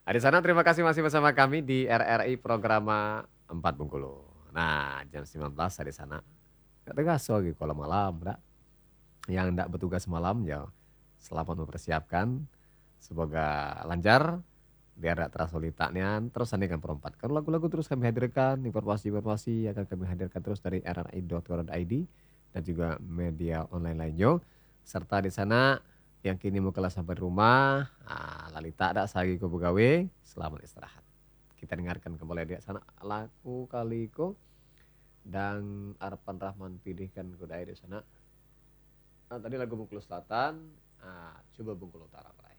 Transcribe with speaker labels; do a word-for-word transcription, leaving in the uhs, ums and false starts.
Speaker 1: Ah, di sana terima kasih masih bersama kami di R R I Programa Empat Bengkulu. Nah, jam sembilan belas di sana. Nggak tegaso gitu kalau malam, ndak. Yang ndak bertugas malam ya selamat mempersiapkan. Semoga lancar biar tidak terasa litanya. Terus andaikan perempat. Kalau lagu-lagu terus kami hadirkan, informasi-informasi akan kami hadirkan terus dari r r i dot co dot i d dan juga media online lainnya. Serta di sana yang kini mau kelas sampai rumah, ah, lalita ada sagi ko begawe, selamat istirahat. Kita dengarkan kembali di sana lagu kaliko dan Arpan Rahman pilihkan kudai di sana. Nah, tadi lagu Bengkulu Selatan, ah, coba Bengkulu Utara.